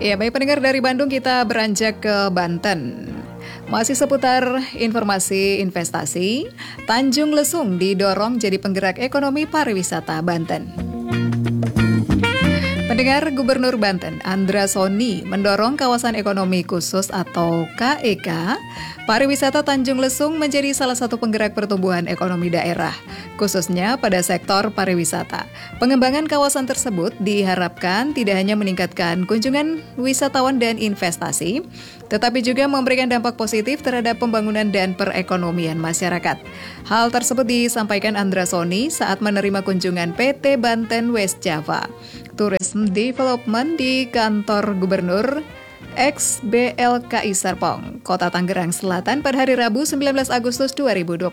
Ya, baik pendengar, dari Bandung kita beranjak ke Banten. Masih seputar informasi investasi, Tanjung Lesung didorong jadi penggerak ekonomi pariwisata Banten. Pendengar, Gubernur Banten Andra Soni mendorong kawasan ekonomi khusus atau KEK pariwisata Tanjung Lesung menjadi salah satu penggerak pertumbuhan ekonomi daerah, khususnya pada sektor pariwisata. Pengembangan kawasan tersebut diharapkan tidak hanya meningkatkan kunjungan wisatawan dan investasi, tetapi juga memberikan dampak positif terhadap pembangunan dan perekonomian masyarakat. Hal tersebut disampaikan Andra Soni saat menerima kunjungan PT Banten West Java Tourism Development di kantor Gubernur XBLKI Serpong, Kota Tangerang Selatan pada hari Rabu 19 Agustus 2026.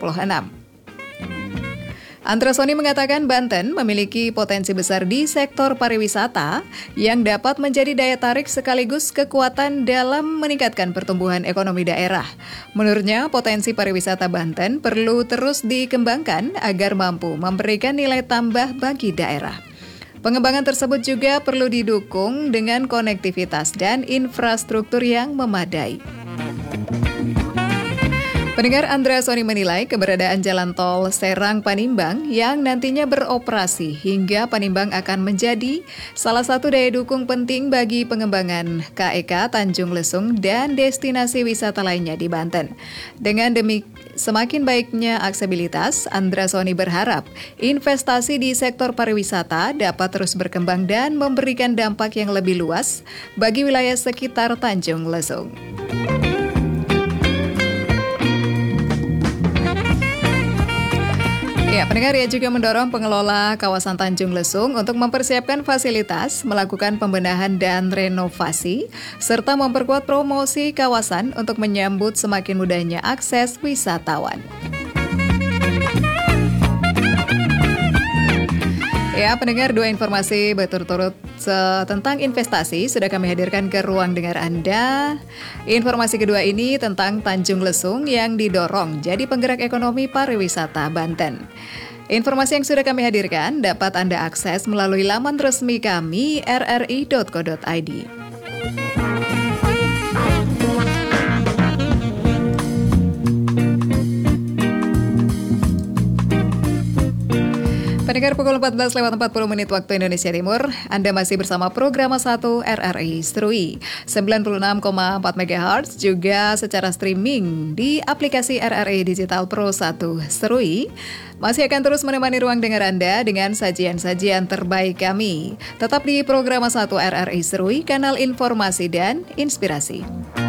Andra Soni mengatakan Banten memiliki potensi besar di sektor pariwisata yang dapat menjadi daya tarik sekaligus kekuatan dalam meningkatkan pertumbuhan ekonomi daerah. Menurutnya, potensi pariwisata Banten perlu terus dikembangkan agar mampu memberikan nilai tambah bagi daerah. Pengembangan tersebut juga perlu didukung dengan konektivitas dan infrastruktur yang memadai. Pendengar, Andra Soni menilai keberadaan jalan tol Serang-Panimbang yang nantinya beroperasi hingga Panimbang akan menjadi salah satu daya dukung penting bagi pengembangan KEK Tanjung Lesung dan destinasi wisata lainnya di Banten. Dengan semakin baiknya aksesibilitas, Andra Soni berharap investasi di sektor pariwisata dapat terus berkembang dan memberikan dampak yang lebih luas bagi wilayah sekitar Tanjung Lesung. Ya, pendengar, ia juga mendorong pengelola kawasan Tanjung Lesung untuk mempersiapkan fasilitas, melakukan pembenahan dan renovasi, serta memperkuat promosi kawasan untuk menyambut semakin mudahnya akses wisatawan. Ya, pendengar, dua informasi berturut-turut tentang investasi sudah kami hadirkan ke ruang dengar Anda. Informasi kedua ini tentang Tanjung Lesung yang didorong jadi penggerak ekonomi pariwisata Banten. Informasi yang sudah kami hadirkan dapat Anda akses melalui laman resmi kami rri.co.id. Pendengar, pukul 14:40 waktu Indonesia Timur, Anda masih bersama program 1 RRI Serui 96,4 MHz, juga secara streaming di aplikasi RRI Digital Pro 1 Serui. Masih akan terus menemani ruang dengar Anda dengan sajian-sajian terbaik kami. Tetap di program 1 RRI Serui, kanal informasi dan inspirasi.